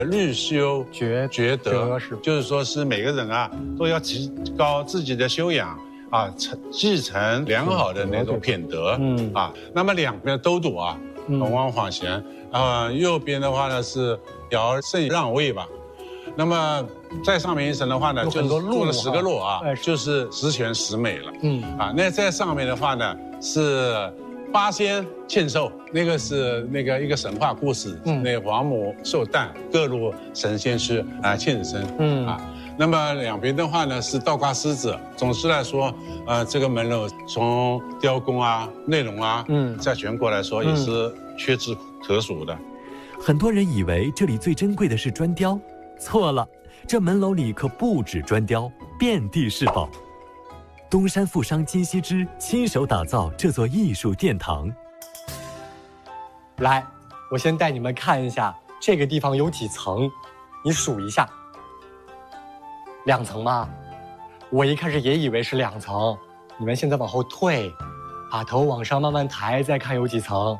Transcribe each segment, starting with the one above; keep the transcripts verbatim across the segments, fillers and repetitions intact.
律修觉觉德， 是就是说是每个人啊都要提高自己的修养啊，承继承良好的那种品德。嗯啊，那么两边都读啊，龙王晃贤，呃，右边的话呢是尧舜让位吧。那么再上面一层的话呢，就是做了十个洛啊，就是十全十美了。嗯啊，那在上面的话呢是八仙献寿，那个是那个一个神话故事，嗯、那王母受诞，各路神仙去啊献身。嗯啊，那么两边的话呢是倒挂狮子。总之来说，呃，这个门楼从雕工啊、内容啊，嗯，在全国来说也是屈指可数的。 很多人以为这里最珍贵的是砖雕。错了，这门楼里可不止砖雕，遍地是宝。东山富商金锡之亲手打造这座艺术殿堂。 来，我先带你们看一下这个地方有几层，你数一下。两层吗？我一开始也以为是两层。你们现在往后退，把头往上慢慢抬，再看有几层。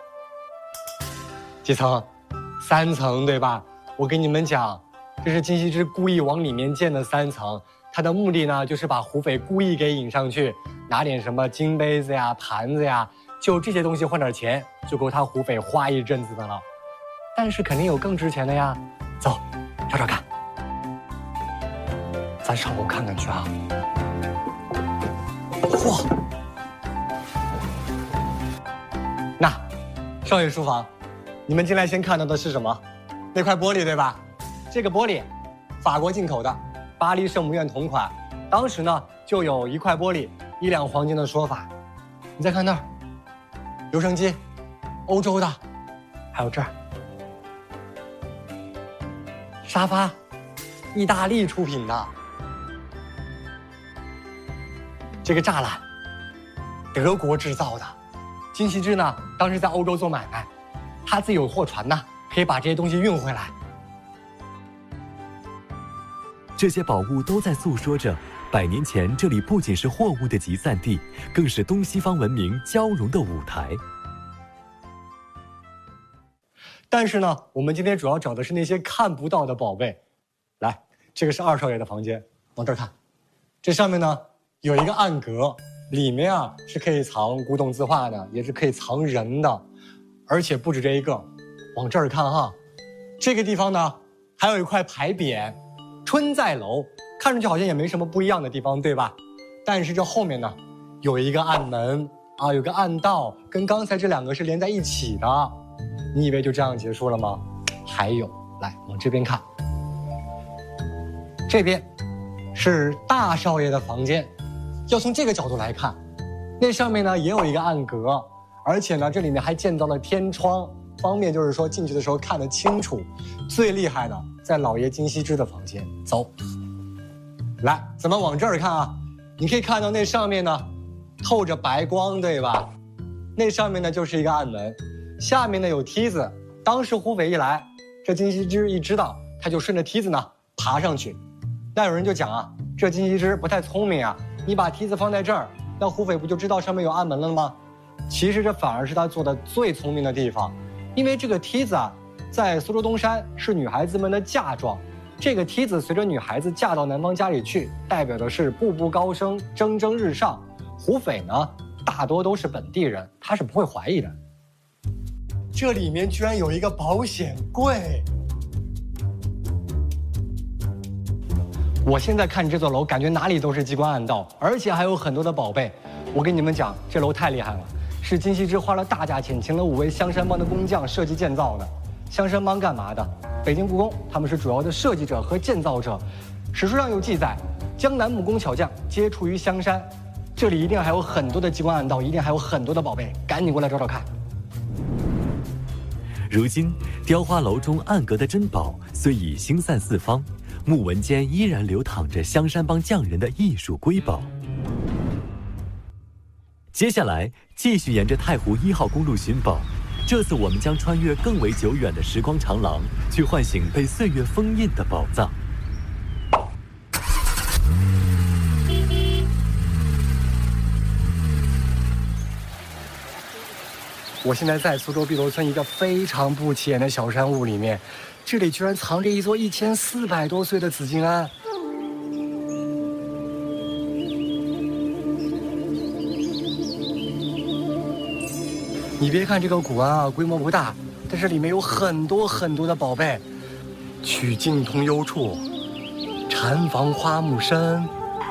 几层？三层，对吧？我跟你们讲。这是金锡之故意往里面建的三层，他的目的呢，就是把胡斐故意给引上去，拿点什么金杯子呀、盘子呀，就这些东西换点钱，就够他胡斐花一阵子的了。但是肯定有更值钱的呀，走，找找看。咱上楼看看去啊。嚯！那，少爷书房，你们进来先看到的是什么？那块玻璃对吧？这个玻璃，法国进口的，巴黎圣母院同款。当时呢，就有一块玻璃一两黄金的说法。你再看那儿，留声机，欧洲的，还有这儿，沙发，意大利出品的。这个栅栏，德国制造的。金锡之呢，当时在欧洲做买卖，他自己有货船呢，可以把这些东西运回来。 这些宝物都在诉说着，百年前这里不仅是货物的集散地，更是东西方文明交融的舞台。 但是呢，我们今天主要找的是那些看不到的宝贝。来，这个是二少爷的房间，往这儿看，这上面呢有一个暗格，里面啊是可以藏古董字画的，也是可以藏人的，而且不止这一个。往这儿看哈，这个地方呢还有一块牌匾。春在楼，看上去好像也没什么不一样的地方，对吧？但是这后面呢，有一个暗门啊，有个暗道，跟刚才这两个是连在一起的。你以为就这样结束了吗？还有，来往这边看，这边是大少爷的房间。要从这个角度来看，那上面呢也有一个暗格，而且呢这里面还建造了天窗，方便就是说进去的时候看得清楚。最厉害的。在老爷金锡之的房间，走，来，咱们往这儿看啊，你可以看到那上面呢，透着白光，对吧？那上面呢就是一个暗门，下面呢有梯子。当时胡斐一来，这金锡之一知道，他就顺着梯子呢爬上去。那有人就讲啊，这金锡之不太聪明啊，你把梯子放在这儿，那胡斐不就知道上面有暗门了吗？其实这反而是他做的最聪明的地方，因为这个梯子啊。在苏州东山是女孩子们的嫁妆，这个梯子随着女孩子嫁到男方家里去，代表的是步步高升、蒸蒸日上。胡斐呢，大多都是本地人，他是不会怀疑的。这里面居然有一个保险柜，我现在看这座楼，感觉哪里都是机关暗道，而且还有很多的宝贝。我跟你们讲，这楼太厉害了，是金锡之花了大价钱请了五位香山帮的工匠设计建造的。香山帮干嘛的？北京故宫，他们是主要的设计者和建造者。史书上有记载，江南木工巧匠皆出于香山。这里一定还有很多的机关暗道，一定还有很多的宝贝，赶紧过来找找看。 如今，雕花楼中暗格的珍宝虽已星散四方，木纹间依然流淌着香山帮匠人的艺术瑰宝。接下来，继续沿着太湖一号公路寻宝。这次我们将穿越更为久远的时光长廊，去唤醒被岁月封印的宝藏。 我现在在苏州碧螺村一个非常不起眼的小山屋里面， 这里居然藏着一座一千四百多岁的紫金庵。你别看这个古庵啊，规模不大，但是里面有很多很多的宝贝。曲径通幽处，禅房花木深。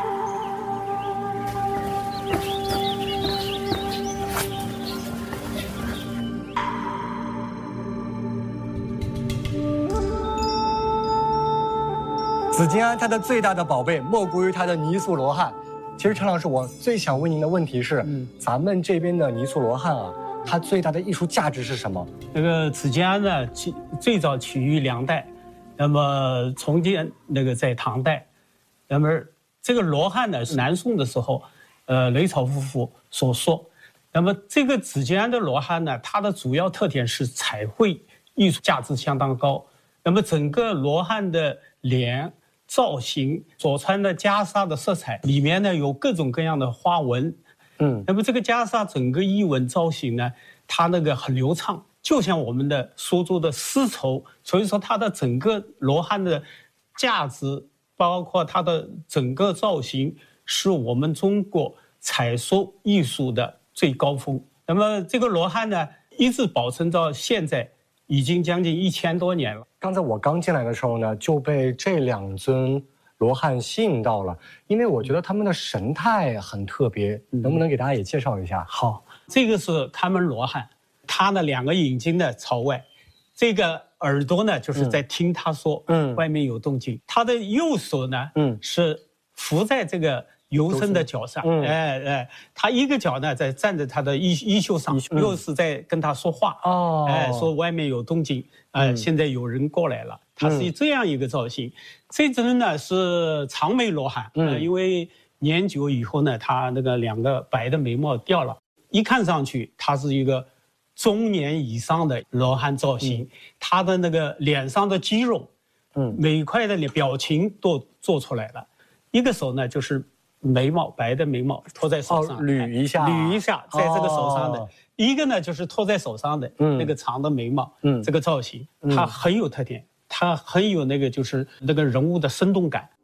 紫金庵它的最大的宝贝莫过于它的泥塑罗汉。其实陈老师，我最想问您的问题是，嗯，咱们这边的泥塑罗汉啊，它最大的艺术价值是什么？ 这个紫金庵呢，起最早起于梁代，那么重建那个在唐代，那么这个罗汉呢是南宋的时候，呃，雷草夫妇所塑。那么这个紫金庵的罗汉呢，它的主要特点是彩绘艺术价值相当高。那么整个罗汉的脸造型所穿的袈裟的色彩里面呢有各种各样的花纹，嗯，那么这个袈裟整个衣纹造型呢，它那个很流畅，就像我们的苏州的丝绸，所以说它的整个罗汉的价值，包括它的整个造型，是我们中国彩塑艺术的最高峰。那么这个罗汉呢，一直保存到现在，已经将近一千多年了。 刚才我刚进来的时候呢，就被这两尊罗汉吸引到了，因为我觉得他们的神态很特别，嗯、能不能给大家也介绍一下？ 好，这个是看门罗汉，他的两个眼睛呢朝外，这个耳朵呢就是在听他说，嗯，外面有动静。他的右手呢，嗯，是扶在这个游僧的脚上，嗯、哎哎，他一个脚呢在站在他的衣衣袖上，嗯、又是在跟他说话，哦，哎，说外面有动静，呃，嗯、现在有人过来了。他是这样一个造型。嗯、这尊呢是长眉罗汉，嗯、呃，因为年久以后呢，他那个两个白的眉毛掉了，一看上去他是一个中年以上的罗汉造型，嗯、他的那个脸上的肌肉，嗯，每一块的表情都做出来了。一个手呢就是眉毛，白的眉毛托在手上， 哦、捋一下， 捋一下，在这个手上的。哦、一个呢就是托在手上的、嗯、那个长的眉毛，嗯，这个造型，它很有特点，它很有那个就是那个人物的生动感。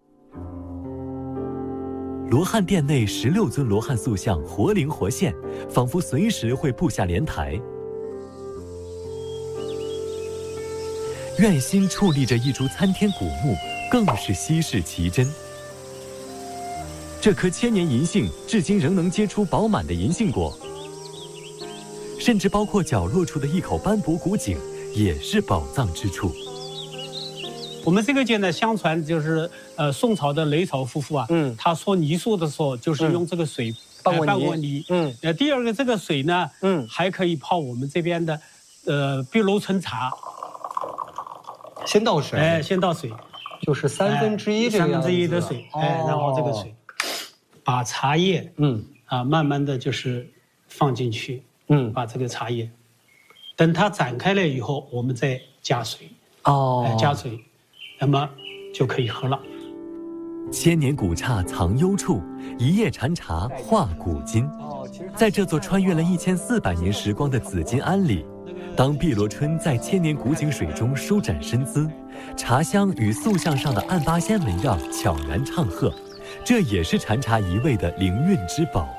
罗汉殿内十六尊罗汉塑像活灵活现，仿佛随时会步下莲台。院心矗立着一株参天古木，更是稀世奇珍。这棵千年银杏至今仍能结出饱满的银杏果，甚至包括角落处的一口斑驳古井，也是宝藏之处。 我们这个剑呢，相传就是呃宋朝的雷草夫妇啊，嗯，他说泥塑的时候就是用这个水拌过泥，呃、泥嗯，呃，第二个这个水呢，嗯，还可以泡我们这边的呃碧螺春茶， 先倒水， 哎，先倒水， 就是三分之一这个样子， 三分之一的水，哦、哎，然后这个水，把茶叶，嗯，啊，慢慢的就是放进去，嗯，把这个茶叶，等它展开了以后，我们再加水，哦，哎，加水。那么就可以喝了。 千年古刹藏幽处，一叶禅茶化古今。在这座穿越了一千四百年时光的紫金庵里，当碧螺春在千年古井水中舒展身姿，茶香与塑像上的暗八仙纹样悄然唱和，这也是禅茶一味的灵韵之宝。